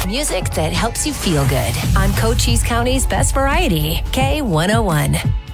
Music that helps you feel good on Cochise County's best variety, K101.